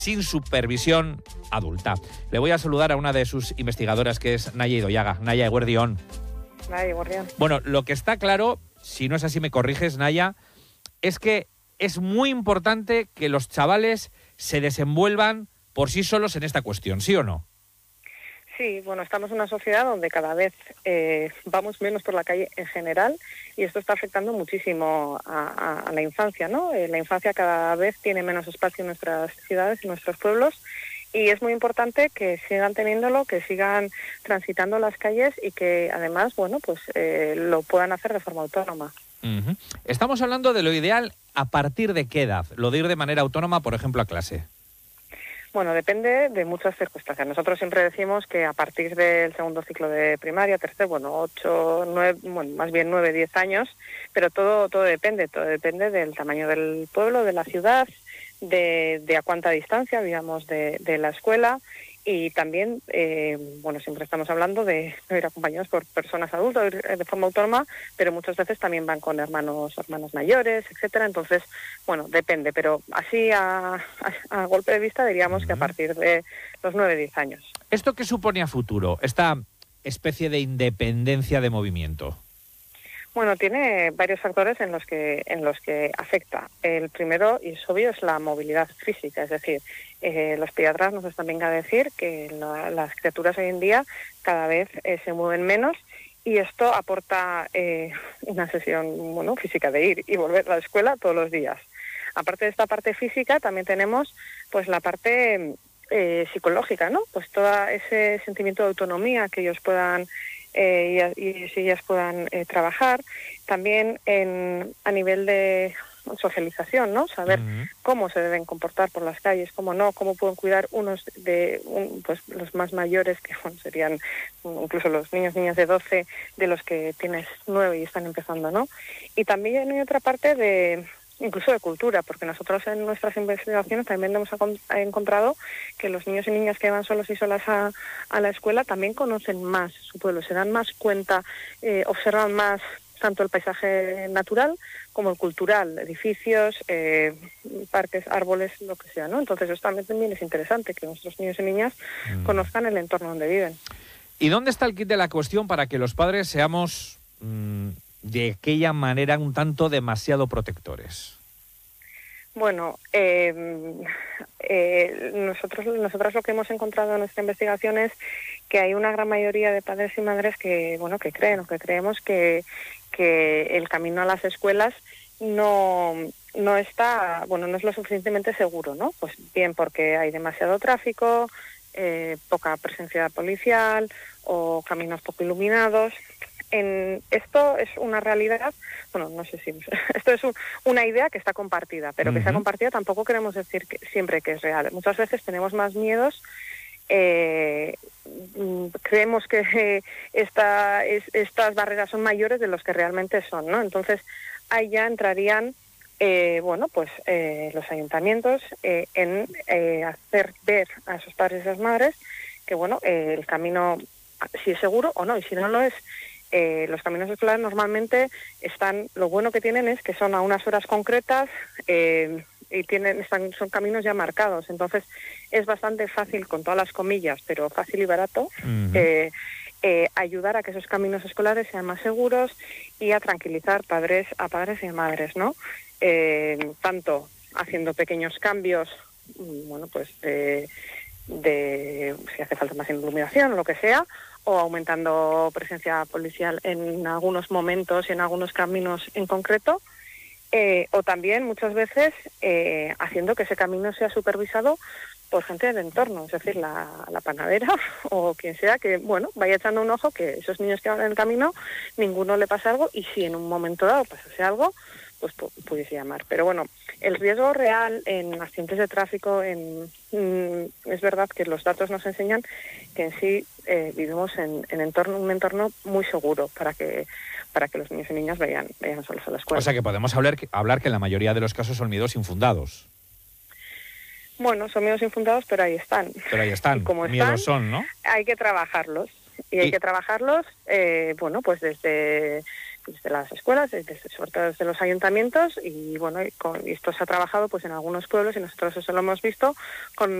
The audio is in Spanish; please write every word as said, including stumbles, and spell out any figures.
sin supervisión adulta. Le voy a saludar a una de sus investigadoras, que es Naya Idoyaga. Naya, eguerdión. Naya, eguerdión. Bueno, lo que está claro, si no es así me corriges, Naya, es que es muy importante que los chavales se desenvuelvan por sí solos en esta cuestión, ¿sí o no? Sí, bueno, estamos en una sociedad donde cada vez eh, vamos menos por la calle en general y esto está afectando muchísimo a, a, a la infancia, ¿no? Eh, la infancia cada vez tiene menos espacio en nuestras ciudades y nuestros pueblos y es muy importante que sigan teniéndolo, que sigan transitando las calles y que además, bueno, pues eh, lo puedan hacer de forma autónoma. Uh-huh. Estamos hablando de lo ideal a partir de qué edad, lo de ir de manera autónoma, por ejemplo, a clase. Bueno, depende de muchas circunstancias. Nosotros siempre decimos que a partir del segundo ciclo de primaria, tercer, bueno, ocho, nueve, bueno, más bien nueve, diez años, pero todo todo depende, todo depende del tamaño del pueblo, de la ciudad, de, de a cuánta distancia, digamos, de, de la escuela. Y también, eh, bueno, siempre estamos hablando de ir acompañados por personas adultas de forma autónoma, pero muchas veces también van con hermanos hermanos mayores, etcétera. Entonces, bueno, depende, pero así a, a, a golpe de vista diríamos uh-huh. que a partir de los nueve, diez años. ¿Esto qué supone a futuro, esta especie de independencia de movimiento? Bueno, tiene varios factores en los que en los que afecta. El primero, y es obvio, es la movilidad física. Es decir, eh, los pediatras nos están viendo a decir que la, las criaturas hoy en día cada vez eh, se mueven menos y esto aporta eh, una sesión bueno, física de ir y volver a la escuela todos los días. Aparte de esta parte física, también tenemos pues la parte eh, psicológica, ¿no? Pues todo ese sentimiento de autonomía que ellos puedan Eh, y, y si ellas puedan eh, trabajar, también en, a nivel de socialización, ¿no? Saber uh-huh. cómo se deben comportar por las calles, cómo no, cómo pueden cuidar unos de un, pues los más mayores, que bueno, serían incluso los niños, niñas de doce, de los que tienes nueve y están empezando, ¿no? Y también hay otra parte de incluso de cultura, porque nosotros en nuestras investigaciones también hemos encontrado que los niños y niñas que van solos y solas a, a la escuela también conocen más su pueblo, se dan más cuenta, eh, observan más tanto el paisaje natural como el cultural, edificios, eh, parques, árboles, lo que sea, ¿no? Entonces eso también es interesante, que nuestros niños y niñas mm. conozcan el entorno donde viven. ¿Y dónde está el kit de la cuestión para que los padres seamos mmm, de aquella manera un tanto demasiado protectores? Bueno, eh, eh, nosotros nosotros lo que hemos encontrado en nuestra investigación es que hay una gran mayoría de padres y madres que bueno que creen o que creemos que que el camino a las escuelas no no está bueno no es lo suficientemente seguro, ¿no? Pues bien porque hay demasiado tráfico, eh, poca presencia policial o caminos poco iluminados. En esto es una realidad, bueno, no sé si esto es un, una idea que está compartida, pero uh-huh. que sea compartida tampoco queremos decir que, siempre que es real. Muchas veces tenemos más miedos, eh, creemos que eh, esta, es, estas barreras son mayores de los que realmente son, ¿no? Entonces ahí ya entrarían, eh, bueno, pues eh, los ayuntamientos eh, en eh, hacer ver a esos padres y esas madres que, bueno, eh, el camino si es seguro o no, y si no lo es. Eh, los caminos escolares normalmente están, lo bueno que tienen es que son a unas horas concretas eh, y tienen están son caminos ya marcados, entonces es bastante fácil, con todas las comillas, pero fácil y barato, uh-huh. eh, eh, ayudar a que esos caminos escolares sean más seguros y a tranquilizar padres a padres y a madres, ¿no? Eh, tanto haciendo pequeños cambios, bueno, pues de, de si hace falta más iluminación o lo que sea, o aumentando presencia policial en algunos momentos y en algunos caminos en concreto, eh, o también muchas veces eh, haciendo que ese camino sea supervisado por gente del entorno, es decir, la, la panadera o quien sea que, bueno, vaya echando un ojo que esos niños que van en el camino, ninguno le pasa algo y si en un momento dado pasase algo, pues pudiese llamar. Pero bueno, el riesgo real en accidentes de tráfico, en, mm, es verdad que los datos nos enseñan que en sí eh, vivimos en, en entorno, un entorno muy seguro para que para que los niños y niñas vayan, vayan solos a la escuela. O sea que podemos hablar que, hablar que en la mayoría de los casos son miedos infundados. Bueno, son miedos infundados, pero ahí están. Pero ahí están, y como miedos están, son, ¿no? Hay que trabajarlos. Y hay y... que trabajarlos, eh, bueno, pues desde desde las escuelas, desde, sobre todo desde los ayuntamientos, y bueno, y con, y esto se ha trabajado pues en algunos pueblos, y nosotros eso lo hemos visto con